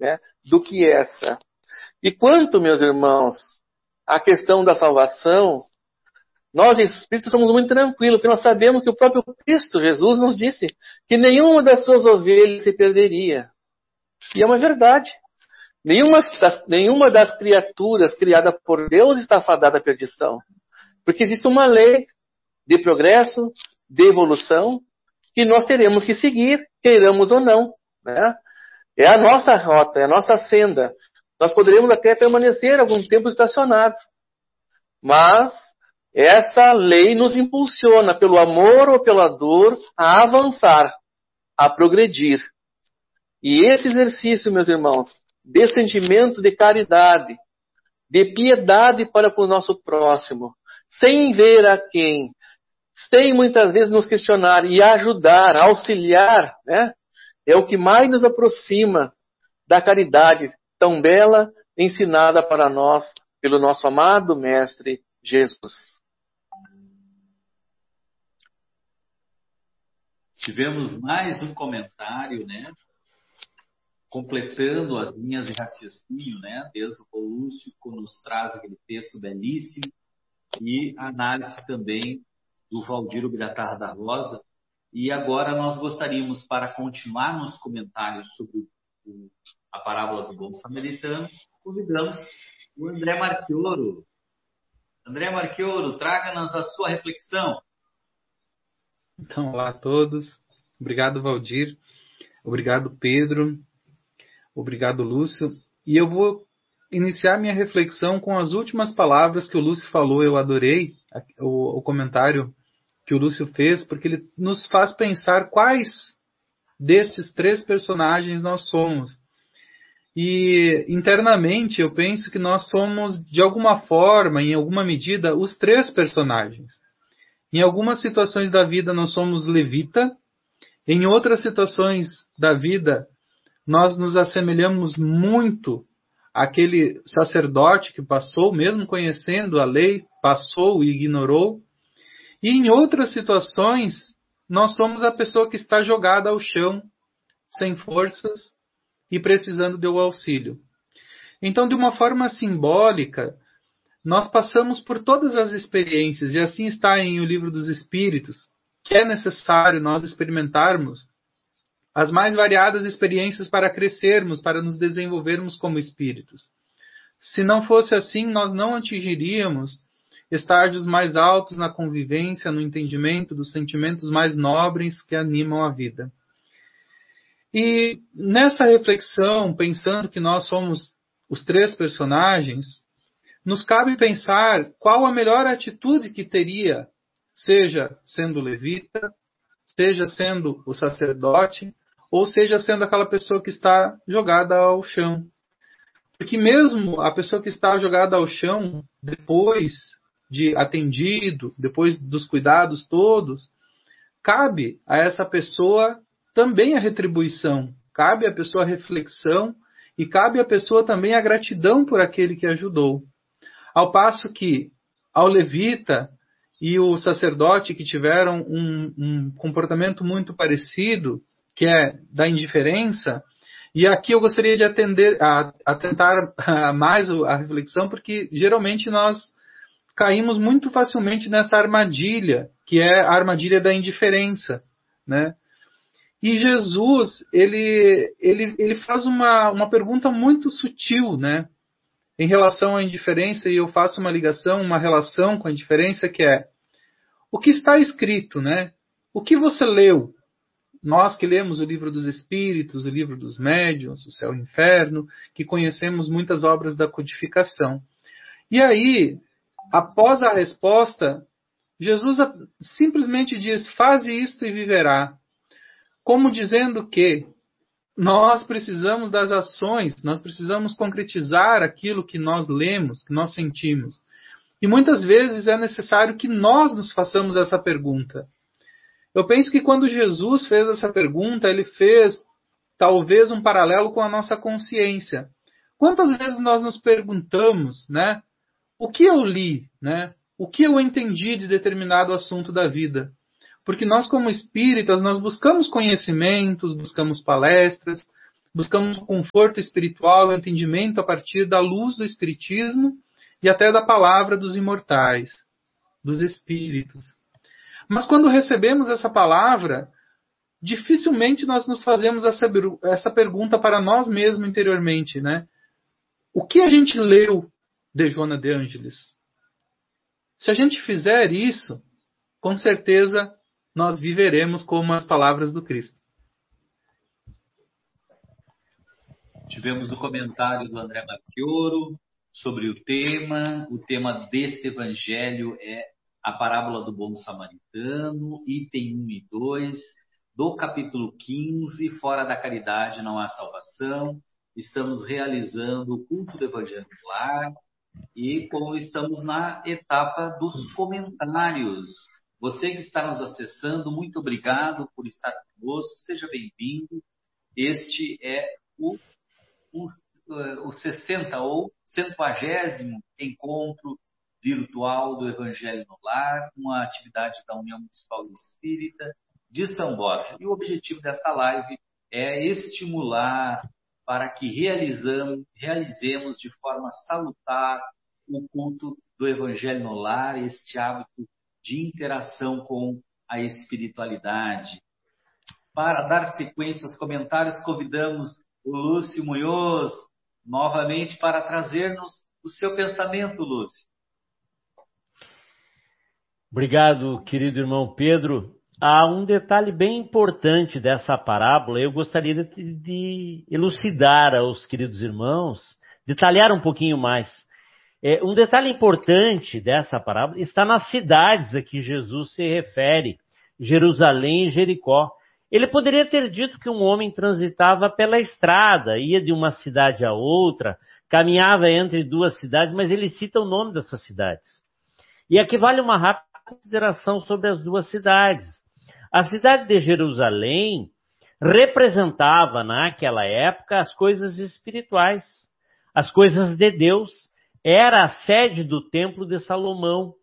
né, do que essa. E quanto, meus irmãos, à questão da salvação, nós espíritos somos muito tranquilos, porque nós sabemos que o próprio Cristo, Jesus, nos disse que nenhuma das suas ovelhas se perderia. E é uma verdade. Nenhuma das criaturas criadas por Deus está fadada à perdição. Porque existe uma lei de progresso, de evolução, que nós teremos que seguir, queiramos ou não, né? É a nossa rota, é a nossa senda. Nós poderíamos até permanecer algum tempo estacionados. Mas essa lei nos impulsiona, pelo amor ou pela dor, a avançar, a progredir. E esse exercício, meus irmãos, de sentimento de caridade, de piedade para com o nosso próximo, sem ver a quem, sem muitas vezes nos questionar e ajudar, auxiliar, né? É o que mais nos aproxima da caridade tão bela, ensinada para nós pelo nosso amado Mestre Jesus. Tivemos mais um comentário, né? Completando as linhas de raciocínio, né? Desde o Lúcio, que nos traz aquele texto belíssimo, e a análise também do Valdir Ubiratar da Rosa. E agora nós gostaríamos, para continuar nos comentários sobre a parábola do bom samaritano, convidamos o André Marchioro. André Marchioro, traga-nos a sua reflexão. Então, olá a todos. Obrigado, Valdir. Obrigado, Pedro. Obrigado, Lúcio. E eu vou iniciar minha reflexão com as últimas palavras que o Lúcio falou. Eu adorei o comentário que o Lúcio fez, porque ele nos faz pensar quais destes três personagens nós somos. E internamente eu penso que nós somos, de alguma forma, em alguma medida, os três personagens. Em algumas situações da vida nós somos levita, em outras situações da vida nós nos assemelhamos muito àquele sacerdote que passou, mesmo conhecendo a lei, passou e ignorou. E em outras situações, nós somos a pessoa que está jogada ao chão, sem forças e precisando de um auxílio. Então, de uma forma simbólica, nós passamos por todas as experiências, e assim está em O Livro dos Espíritos, que é necessário nós experimentarmos as mais variadas experiências para crescermos, para nos desenvolvermos como espíritos. Se não fosse assim, nós não atingiríamos estágios mais altos na convivência, no entendimento dos sentimentos mais nobres que animam a vida. E nessa reflexão, pensando que nós somos os três personagens, nos cabe pensar qual a melhor atitude que teria, seja sendo levita, seja sendo o sacerdote, ou seja sendo aquela pessoa que está jogada ao chão. Porque mesmo a pessoa que está jogada ao chão, depois de atendido, depois dos cuidados todos, cabe a essa pessoa também a retribuição, cabe à pessoa a reflexão e cabe à pessoa também a gratidão por aquele que ajudou. Ao passo que ao levita e o sacerdote que tiveram um comportamento muito parecido, que é da indiferença, e aqui eu gostaria de atentar mais a reflexão, porque geralmente nós caímos muito facilmente nessa armadilha, que é a armadilha da indiferença, né? E Jesus, ele faz uma pergunta muito sutil, né? Em relação à indiferença, e eu faço uma ligação, uma relação com a indiferença, que é o que está escrito, né? O que você leu? Nós que lemos o Livro dos Espíritos, o Livro dos Médiuns, o Céu e o Inferno, que conhecemos muitas obras da codificação. E aí, após a resposta, Jesus simplesmente diz, faze isto e viverá. Como dizendo que nós precisamos das ações, nós precisamos concretizar aquilo que nós lemos, que nós sentimos. E muitas vezes é necessário que nós nos façamos essa pergunta. Eu penso que quando Jesus fez essa pergunta, ele fez talvez um paralelo com a nossa consciência. Quantas vezes nós nos perguntamos, né? O que eu li, né? O que eu entendi de determinado assunto da vida? Porque nós, como espíritas, nós buscamos conhecimentos, buscamos palestras, buscamos conforto espiritual e entendimento a partir da luz do Espiritismo e até da palavra dos imortais, dos Espíritos. Mas quando recebemos essa palavra, dificilmente nós nos fazemos essa pergunta para nós mesmos interiormente, né? O que a gente leu de Joana de Ângeles? Se a gente fizer isso, com certeza nós viveremos como as palavras do Cristo. Tivemos o comentário do André Marchioro sobre o tema. O tema deste evangelho é a parábola do bom samaritano, item 1 e 2, do capítulo 15, fora da caridade não há salvação. Estamos realizando o culto do evangelho no lar e como estamos na etapa dos comentários. Você que está nos acessando, muito obrigado por estar conosco, seja bem-vindo. Este é o 60 ou 150º encontro virtual do Evangelho no Lar, uma atividade da União Municipal Espírita de São Borja. E o objetivo desta live é estimular para que realizemos de forma salutar o culto do Evangelho no Lar, este hábito de interação com a espiritualidade. Para dar sequência aos comentários, convidamos o Lúcio Munhoz novamente para trazer-nos o seu pensamento, Lúcio. Obrigado, querido irmão Pedro. Há um detalhe bem importante dessa parábola, eu gostaria de elucidar aos queridos irmãos, detalhar um pouquinho mais. Um detalhe importante dessa parábola está nas cidades a que Jesus se refere, Jerusalém e Jericó. Ele poderia ter dito que um homem transitava pela estrada, ia de uma cidade a outra, caminhava entre duas cidades, mas ele cita o nome dessas cidades. E aqui vale uma rápida consideração sobre as duas cidades. A cidade de Jerusalém representava, naquela época, as coisas espirituais, as coisas de Deus. Era a sede do Templo de Salomão.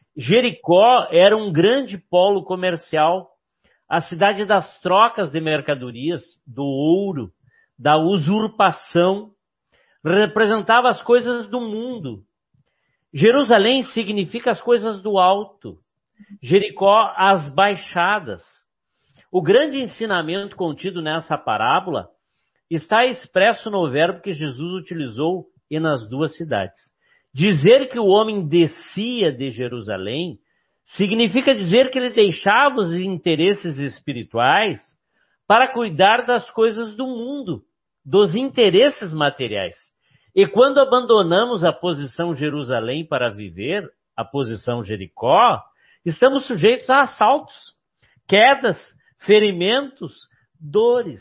Jericó era um grande polo comercial, a cidade das trocas de mercadorias, do ouro, da usurpação, representava as coisas do mundo. Jerusalém significa as coisas do alto, Jericó as baixadas. O grande ensinamento contido nessa parábola está expresso no verbo que Jesus utilizou e nas duas cidades. Dizer que o homem descia de Jerusalém significa dizer que ele deixava os interesses espirituais para cuidar das coisas do mundo, dos interesses materiais. E quando abandonamos a posição Jerusalém para viver a posição Jericó, estamos sujeitos a assaltos, quedas, ferimentos, dores.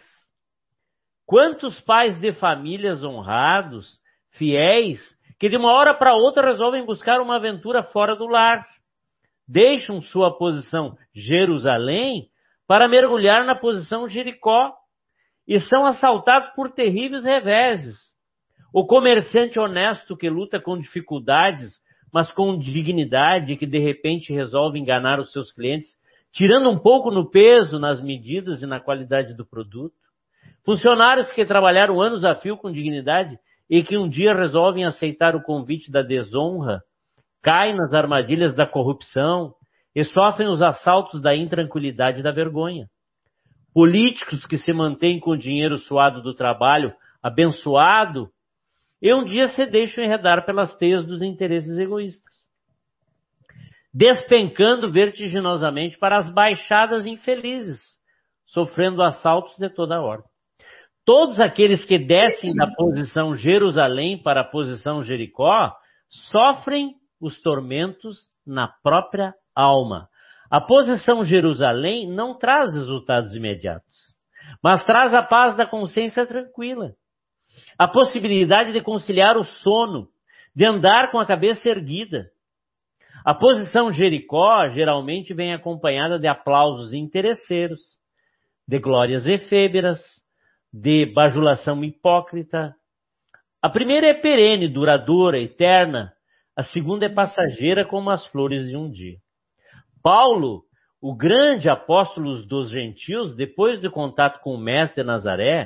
Quantos pais de famílias honrados, fiéis, que de uma hora para outra resolvem buscar uma aventura fora do lar, deixam sua posição Jerusalém para mergulhar na posição Jericó e são assaltados por terríveis reveses. O comerciante honesto que luta com dificuldades, mas com dignidade, que de repente resolve enganar os seus clientes, tirando um pouco no peso, nas medidas e na qualidade do produto. Funcionários que trabalharam anos a fio com dignidade e que um dia resolvem aceitar o convite da desonra, caem nas armadilhas da corrupção e sofrem os assaltos da intranquilidade e da vergonha. Políticos que se mantêm com o dinheiro suado do trabalho, abençoado, e um dia se deixam enredar pelas teias dos interesses egoístas, despencando vertiginosamente para as baixadas infelizes, sofrendo assaltos de toda a ordem. Todos aqueles que descem da posição Jerusalém para a posição Jericó sofrem os tormentos na própria alma. A posição Jerusalém não traz resultados imediatos, mas traz a paz da consciência tranquila, a possibilidade de conciliar o sono, de andar com a cabeça erguida. A posição Jericó geralmente vem acompanhada de aplausos interesseiros, de glórias efêmeras, de bajulação hipócrita. A primeira é perene, duradoura, eterna. A segunda é passageira como as flores de um dia. Paulo, o grande apóstolo dos gentios, depois do contato com o mestre de Nazaré,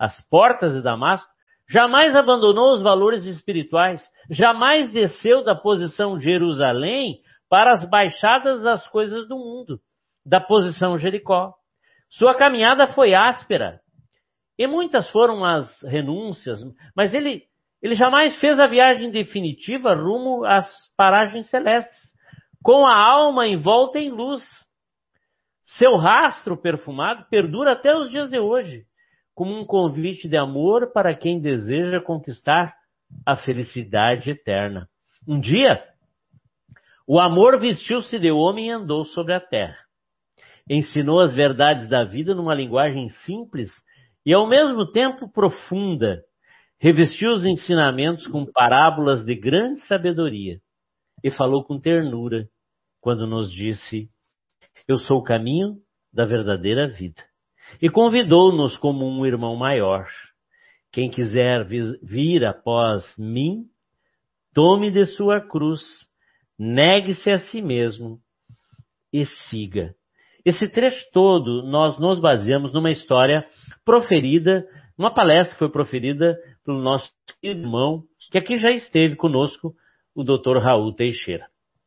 as portas de Damasco, jamais abandonou os valores espirituais, jamais desceu da posição Jerusalém para as baixadas das coisas do mundo, da posição Jericó. Sua caminhada foi áspera, e muitas foram as renúncias, mas ele jamais fez a viagem definitiva rumo às paragens celestes, com a alma envolta em luz. Seu rastro perfumado perdura até os dias de hoje, como um convite de amor para quem deseja conquistar a felicidade eterna. Um dia, o amor vestiu-se de homem e andou sobre a terra. Ensinou as verdades da vida numa linguagem simples e ao mesmo tempo profunda. Revestiu os ensinamentos com parábolas de grande sabedoria e falou com ternura quando nos disse: eu sou o caminho da verdadeira vida. E convidou-nos como um irmão maior. Quem quiser vir após mim, tome de sua cruz, negue-se a si mesmo e siga. Esse trecho todo nós nos baseamos numa história proferida, uma palestra que foi proferida pelo nosso irmão, que aqui já esteve conosco, o Dr. Raul Teixeira.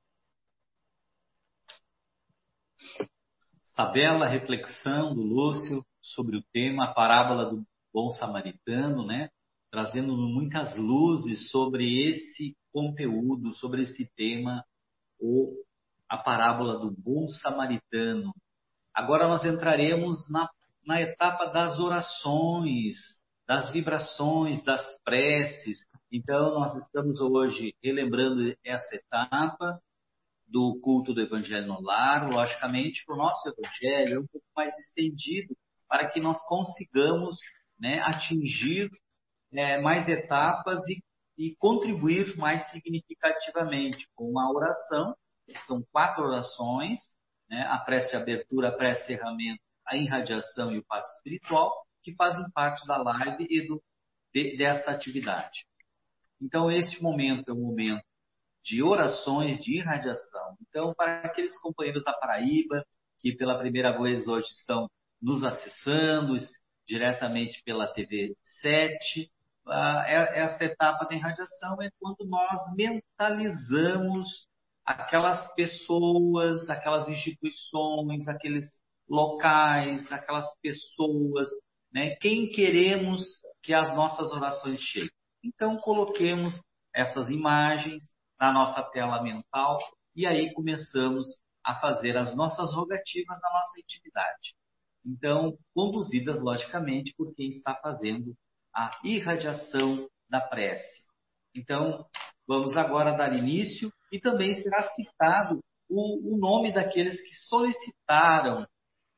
Essa bela reflexão do Lúcio sobre o tema, a parábola do bom samaritano, né? Trazendo muitas luzes sobre esse conteúdo, sobre esse tema, a parábola do bom samaritano. Agora nós entraremos na etapa das orações, das vibrações, das preces. Então, nós estamos hoje relembrando essa etapa do culto do Evangelho no Lar. Logicamente, para o nosso Evangelho é um pouco mais estendido, para que nós consigamos, né, atingir mais etapas e contribuir mais significativamente com a oração, que são 4 orações, né, a prece de abertura, a prece de encerramento, a irradiação e o passo espiritual, que fazem parte da live e desta atividade. Então, este momento é um momento de orações, de irradiação. Então, para aqueles companheiros da Paraíba, que pela primeira vez hoje estão nos acessando, diretamente pela TV 7, esta etapa da irradiação é quando nós mentalizamos aquelas pessoas, aquelas instituições, aqueles locais, aquelas pessoas, né? Quem queremos que as nossas orações cheguem. Então, coloquemos essas imagens na nossa tela mental e aí começamos a fazer as nossas rogativas na nossa intimidade. Então, conduzidas, logicamente, por quem está fazendo a irradiação da prece. Então, vamos agora dar início e também será citado o nome daqueles que solicitaram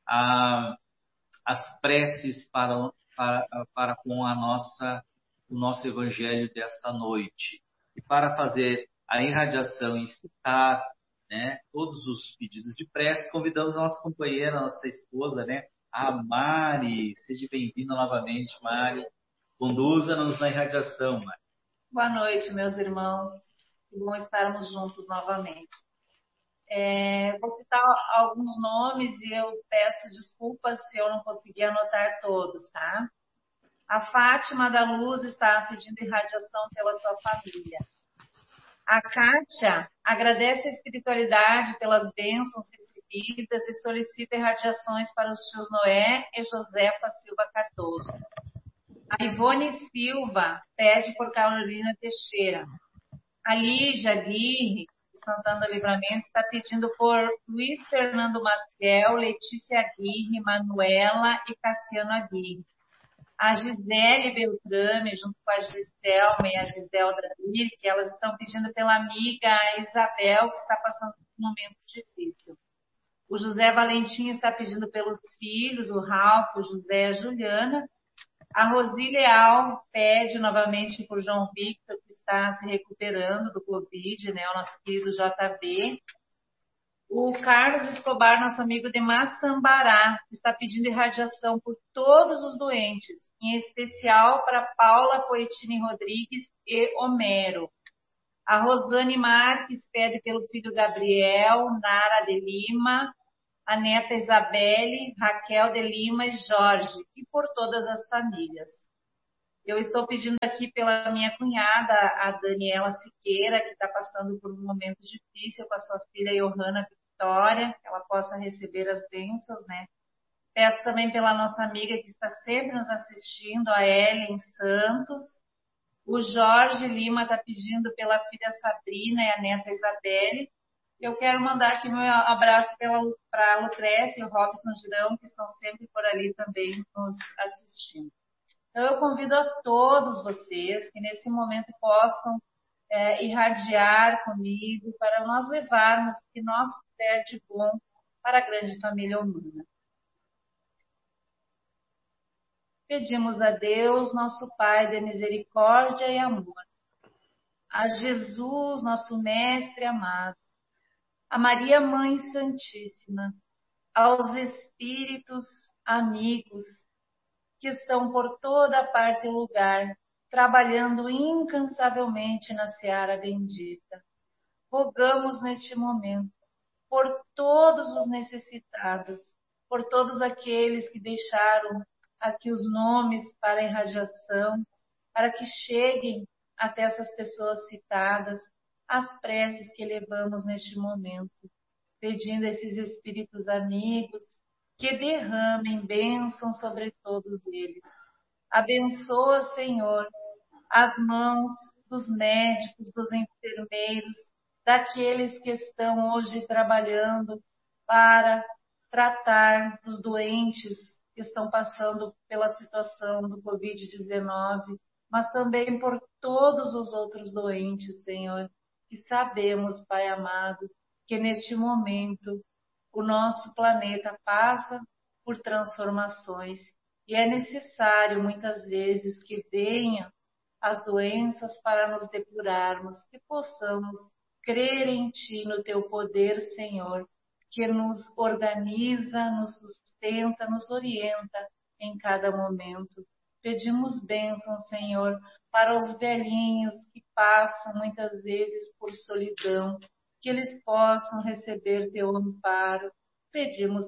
as preces para com o nosso evangelho desta noite. E para fazer a irradiação e citar, né, todos os pedidos de prece, convidamos a nossa companheira, a nossa esposa, né, a Mari. Seja bem-vinda novamente, Mari. Conduza-nos na irradiação, Mari. Boa noite, meus irmãos. Que bom estarmos juntos novamente. Vou citar alguns nomes e eu peço desculpas se eu não conseguir anotar todos, tá? A Fátima da Luz está pedindo irradiação pela sua família. A Kátia agradece a espiritualidade pelas bênçãos recebidas e solicita irradiações para os tios Noé e Josefa Silva Cardoso. A Ivone Silva pede por Carolina Teixeira. A Lígia Aguirre, de Santana do Livramento, está pedindo por Luiz Fernando Maciel, Letícia Aguirre, Manuela e Cassiano Aguirre. A Gisele Beltrame, junto com a Giselma e a Giselda Dirk, elas estão pedindo pela amiga Isabel, que está passando por um momento difícil. O José Valentim está pedindo pelos filhos, o Ralf, o José e a Juliana. A Rosi Leal pede novamente por João Victor, que está se recuperando do Covid, né, o nosso querido JB. O Carlos Escobar, nosso amigo de Maçambará, está pedindo irradiação por todos os doentes, em especial para Paula Poetini Rodrigues e Homero. A Rosane Marques pede pelo filho Gabriel, Nara de Lima, a neta Isabelle, Raquel de Lima e Jorge, e por todas as famílias. Eu estou pedindo aqui pela minha cunhada, a Daniela Siqueira, que está passando por um momento difícil com a sua filha Johanna Vitória, que ela possa receber as bênçãos, né? Peço também pela nossa amiga que está sempre nos assistindo, a Ellen Santos. O Jorge Lima está pedindo pela filha Sabrina e a neta Isabelle. Eu quero mandar aqui meu abraço para a Lucrécia e o Robson Girão, que estão sempre por ali também nos assistindo. Então, eu convido a todos vocês que nesse momento possam irradiar comigo para nós levarmos o que nós puder de bom para a grande família humana. Pedimos a Deus, nosso Pai de misericórdia e amor, a Jesus, nosso Mestre amado, a Maria Mãe Santíssima, aos Espíritos amigos, que estão por toda parte e lugar, trabalhando incansavelmente na seara bendita. Rogamos neste momento por todos os necessitados, por todos aqueles que deixaram aqui os nomes para a irradiação, para que cheguem até essas pessoas citadas, as preces que elevamos neste momento, pedindo a esses espíritos amigos que derramem bênção sobre todos eles. Abençoa, Senhor, as mãos dos médicos, dos enfermeiros, daqueles que estão hoje trabalhando para tratar dos doentes que estão passando pela situação do Covid-19, mas também por todos os outros doentes, Senhor, que sabemos, Pai amado, que neste momento o nosso planeta passa por transformações e é necessário muitas vezes que venham as doenças para nos depurarmos, que possamos crer em Ti, no Teu poder, Senhor, que nos organiza, nos sustenta, nos orienta em cada momento. Pedimos bênção, Senhor, para os velhinhos que passam muitas vezes por solidão, que eles possam receber Teu amparo. Pedimos